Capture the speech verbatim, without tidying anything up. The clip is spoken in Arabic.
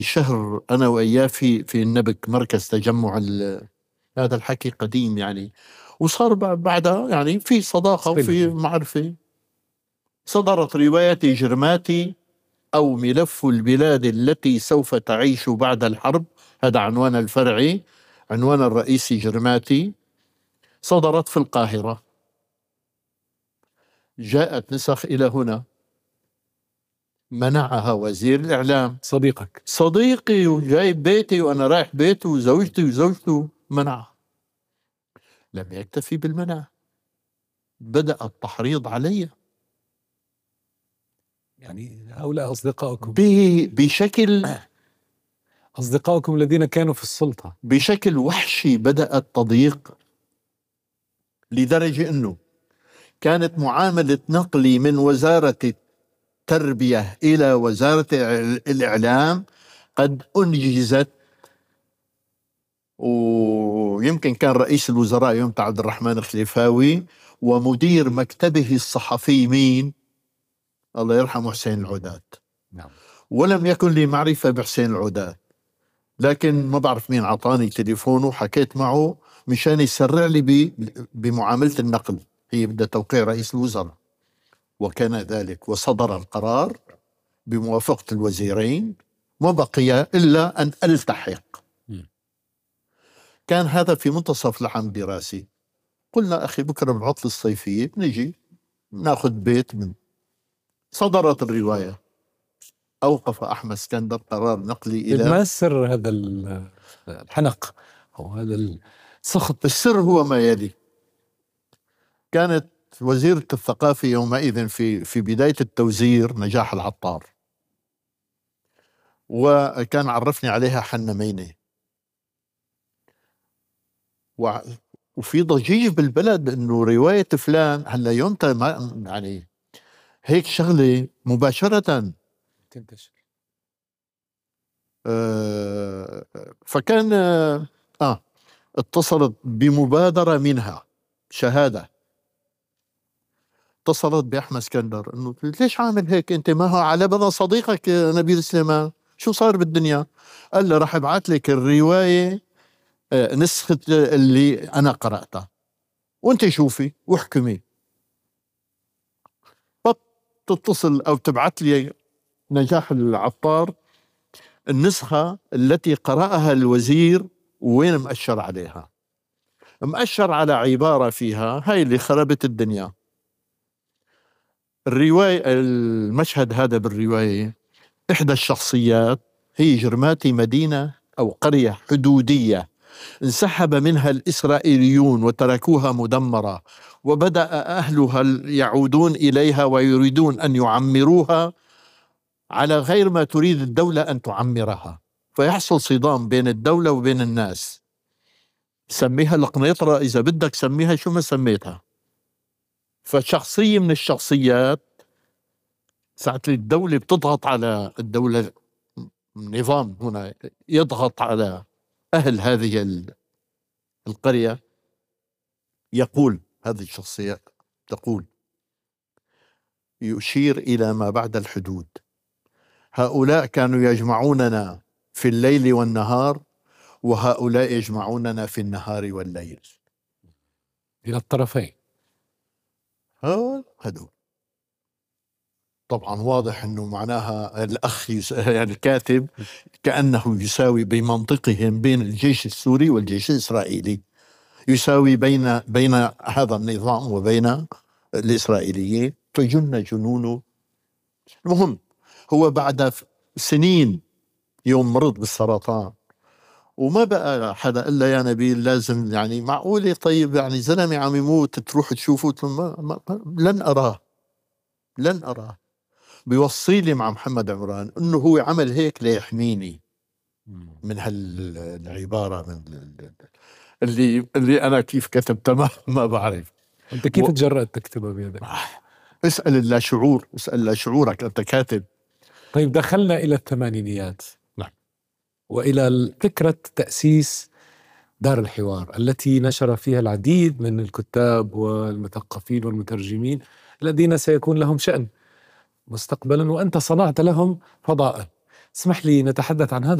شهر أنا وإياه في في النبك مركز تجمع ال- هذا الحكي قديم يعني. وصار ب- بعدها يعني في صداقة وفي صلة. معرفة. صدرت رواية جرماتي أو ملف البلاد التي سوف تعيش بعد الحرب، هذا عنوان الفرعي. عنوان الرئيسي جرماتي. صدرت في القاهرة، جاءت نسخ إلى هنا، منعها وزير الإعلام. صديقك. صديقي وجايب بيتي وأنا رايح بيته وزوجتي وزوجته، منعها. لم يكتفي بالمنع، بدأ التحريض علي يعني هؤلاء أصدقائكم ب- بشكل أصدقائكم الذين كانوا في السلطة. بشكل وحشي. بدأ التضييق لدرجة أنه كانت معاملة نقلي من وزارة التربية إلى وزارة الإعلام قد أنجزت. ويمكن كان رئيس الوزراء يومتها عبد الرحمن الخليفاوي، ومدير مكتبه الصحفي مين؟ الله يرحمه حسين العودات. نعم. ولم يكن لي معرفة بحسين العودات، لكن ما بعرف مين عطاني تليفونه وحكيت معه مشان يسرع لي بمعاملة النقل. هي بدها توقيع رئيس الوزراء، وكان ذلك وصدر القرار بموافقة الوزيرين. ما بقي إلا أن ألتحق. م. كان هذا في منتصف العام الدراسي. قلنا أخي بكرة بالعطلة الصيفية بنجي ناخذ بيت من. صدرت الرواية. أوقف أحمد اسكندر قرار نقلي إلى. ما سر هذا الحنق أو هذا السخط؟ السر هو ما يلي. كانت وزيرة الثقافة يومئذ في في بداية التوزير نجاح العطار، وكان عرفني عليها حنا مينة. وفي ضجيج بالبلد انه رواية فلان هلا يومتها ما يعني هيك شغلة مباشرة تنتشر. آه فكان آه, اه اتصلت بمبادرة منها شهادة. اتصلت بأحمد اسكندر انه ليش عامل هيك انت؟ ما هو على بنا صديقك نبيل سليمان، شو صار بالدنيا؟ قال له راح ابعث لك الرواية آه نسخة اللي انا قرأتها وانت شوفي واحكمي. تتصل او تبعث لي نجاح العطار النسخة التي قرأها الوزير، وين مأشر عليها؟ مأشر على عبارة فيها هاي اللي خربت الدنيا. الرواية المشهد هذا بالرواية، إحدى الشخصيات هي جرماتي، مدينة أو قرية حدودية انسحب منها الإسرائيليون وتركوها مدمرة، وبدأ أهلها يعودون إليها ويريدون أن يعمروها على غير ما تريد الدولة أن تعمرها، فيحصل صدام بين الدولة وبين الناس. سميها القنيطرة إذا بدك، سميها شو ما سميتها. فشخصية من الشخصيات ساعة الدولة بتضغط على الدولة، النظام هنا يضغط على أهل هذه القرية، يقول هذه الشخصية تقول، يشير إلى ما بعد الحدود: هؤلاء كانوا يجمعوننا في الليل والنهار، وهؤلاء يجمعوننا في النهار والليل. إلى الطرفين. هدول طبعا واضح انه معناها الاخ يس... يعني الكاتب كأنه يساوي بمنطقهم بين الجيش السوري والجيش الاسرائيلي، يساوي بين بين هذا النظام وبين الاسرائيليين، فجن جنونه. المهم هو بعد سنين يوم مرض بالسرطان وما بقى حدا الا يا نبيل لازم يعني معقوله طيب يعني زلمه عم يموت تروح تشوفه؟ ما ما لن اراه لن اراه. بيوصي لي مع محمد عمران انه هو عمل هيك ليحميني من هالعباره، من اللي اللي انا كيف كتبتها ما, ما بعرف. انت كيف و... تجرأت تكتبها بيدك؟ اسال اللا شعور، اسال لا شعورك انت كاتب. طيب دخلنا الى الثمانينيات. نعم. والى فكره تاسيس دار الحوار التي نشر فيها العديد من الكتاب والمثقفين والمترجمين الذين سيكون لهم شأن مستقبلا، وأنت صنعت لهم فضاء. اسمح لي نتحدث عن هذا